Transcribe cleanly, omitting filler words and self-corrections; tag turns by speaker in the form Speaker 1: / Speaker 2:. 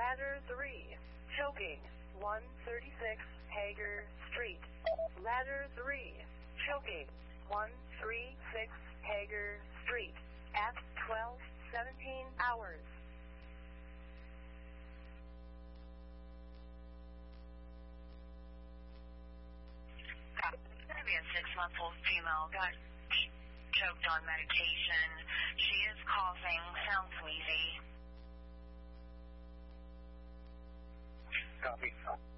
Speaker 1: Ladder 3, choking, 136 Hager Street. Ladder 3, choking, 136 Hager Street, at 12:17 hours.
Speaker 2: It's going to be a 6-month-old female, got choked on medication. She is coughing, sounds wheezy.
Speaker 3: Copy.